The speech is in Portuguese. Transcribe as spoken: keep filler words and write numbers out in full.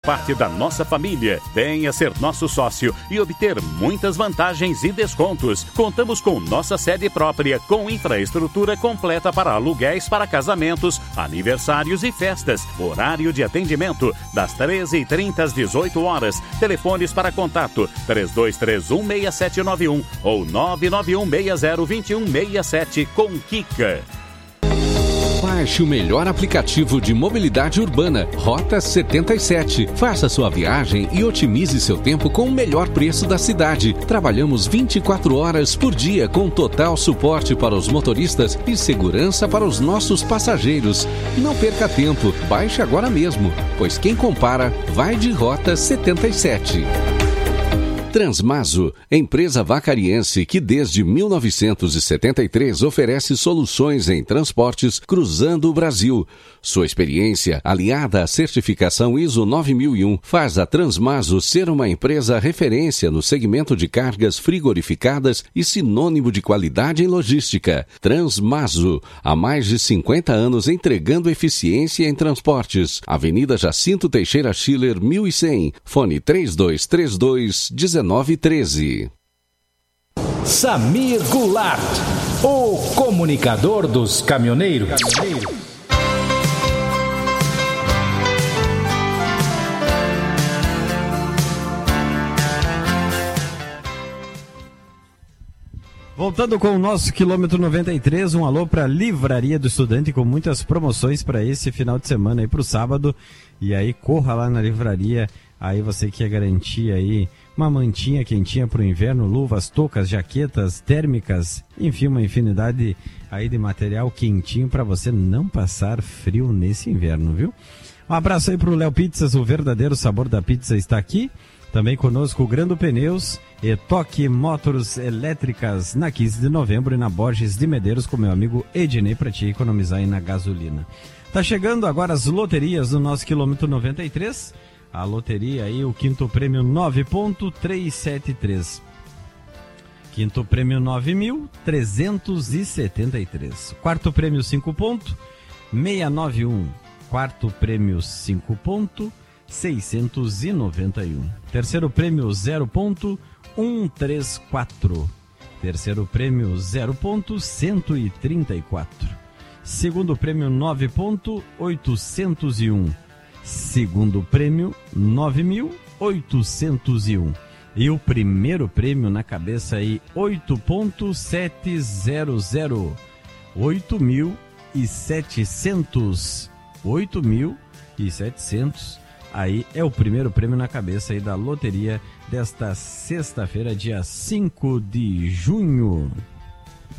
parte da nossa família. Venha ser nosso sócio e obter muitas vantagens e descontos. Contamos com nossa sede própria, com infraestrutura completa para aluguéis para casamentos, aniversários e festas. Horário de atendimento das treze e trinta às dezoito horas. Telefones para contato três dois três um, seis sete nove um ou nove nove um seis zero dois um seis sete com Kika. Baixe o melhor aplicativo de mobilidade urbana, Rota setenta e sete. Faça sua viagem e otimize seu tempo com o melhor preço da cidade. Trabalhamos vinte e quatro horas por dia com total suporte para os motoristas e segurança para os nossos passageiros. Não perca tempo, baixe agora mesmo, pois quem compara vai de Rota setenta e sete. Transmaso, empresa vacariense que desde mil novecentos e setenta e três oferece soluções em transportes cruzando o Brasil. Sua experiência, aliada à certificação I S O nove mil e um, faz a Transmaso ser uma empresa referência no segmento de cargas frigorificadas e sinônimo de qualidade em logística. Transmaso, há mais de cinquenta anos entregando eficiência em transportes. Avenida Jacinto Teixeira Schiller, mil e cem, fone três dois três dois, um nove um três. Samir Goulart, o comunicador dos caminhoneiros. Voltando com o nosso quilômetro noventa e três, um alô para a Livraria do Estudante com muitas promoções para esse final de semana e para o sábado. E aí corra lá na livraria, aí você quer garantir aí uma mantinha quentinha para o inverno, luvas, toucas, jaquetas térmicas, enfim, uma infinidade aí de material quentinho para você não passar frio nesse inverno, viu? Um abraço aí para o Léo Pizzas, o verdadeiro sabor da pizza está aqui. Também conosco o Grando Pneus e Toque Motors Elétricas na quinze de novembro e na Borges de Medeiros com meu amigo Ednei para te economizar aí na gasolina. Tá chegando agora as loterias do nosso quilômetro noventa e três. A loteria aí, o quinto prêmio nove ponto trezentos e setenta e três. Quinto prêmio nove mil trezentos e setenta e três. Quarto prêmio cinco ponto seiscentos e noventa e um. Quarto prêmio cinco ponto seiscentos e noventa e um. Terceiro prêmio zero ponto cento e trinta e quatro. Terceiro prêmio zero ponto cento e trinta e quatro. Segundo prêmio nove ponto oitocentos e um. Segundo prêmio nove mil oitocentos e um. E o primeiro prêmio na cabeça aí oito ponto setecentos. oito mil e setecentos. oito mil e setecentos. Aí é o primeiro prêmio na cabeça aí da loteria desta sexta-feira, dia cinco de junho.